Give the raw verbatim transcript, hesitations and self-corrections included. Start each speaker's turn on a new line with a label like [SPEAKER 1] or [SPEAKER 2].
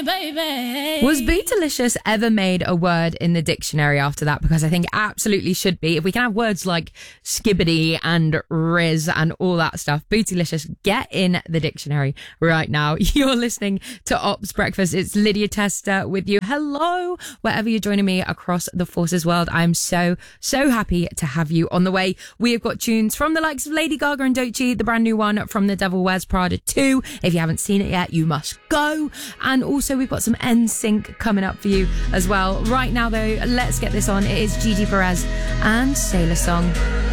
[SPEAKER 1] you, baby.
[SPEAKER 2] Was Bootylicious ever made a word in the dictionary after that? Because I think it absolutely should be. If we can have words like skibbity and riz and all that stuff, Bootylicious, get in the dictionary right now. You're listening to Ops Breakfast. It's Lydia Tester with you. Hello, wherever you're joining me across the Forces world. I'm so, so happy to have you on the way. We have got tunes from the likes of Lady Gaga and Doechii, the brand new one from The Devil Wears Prada two. If you haven't seen it yet, you must go. And also we've got some N Sync coming up for you as well. Right now though, let's get this on. It is Gigi Perez and Sailor Song.